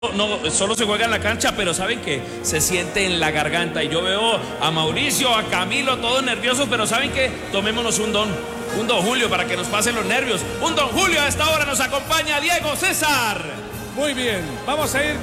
No, solo se juega en la cancha, pero ¿saben qué? Se siente en la garganta. Y yo veo a Mauricio, a Camilo, todos nerviosos, pero ¿saben qué? Tomémonos un don Julio para que nos pasen los nervios. Un don Julio, a esta hora nos acompaña Diego César. Muy bien, vamos a ir